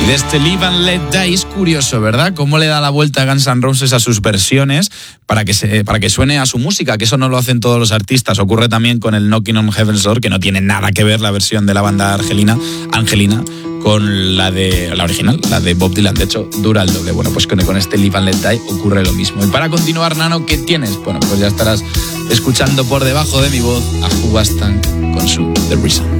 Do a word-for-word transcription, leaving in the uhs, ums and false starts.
Y de este Live and Let Die es curioso, ¿verdad? Cómo le da la vuelta a Guns N' Roses a sus versiones para que, se, para que suene a su música, que eso no lo hacen todos los artistas. Ocurre también con el Knocking on Heaven's Door, que no tiene nada que ver la versión de la banda argelina, Angelina, con la de la original, la de Bob Dylan. De hecho, dura el doble. Bueno, pues con, con este Live and Let Die ocurre lo mismo. Y para continuar, Nano, ¿qué tienes? Bueno, pues ya estarás escuchando por debajo de mi voz a Hubastan con su The Reason.